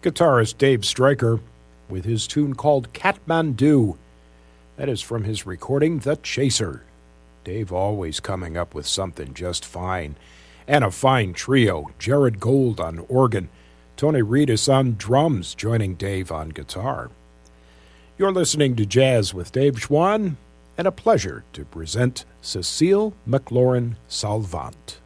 Guitarist Dave Stryker with his tune called Kathmandu. That is from his recording The Chaser. Dave always coming up with something just fine. And a fine trio, Jared Gold on organ, Tony Reedus on drums, joining Dave on guitar. You're listening to Jazz with Dave Schwann, and a pleasure to present Cecile McLaurin Salvant.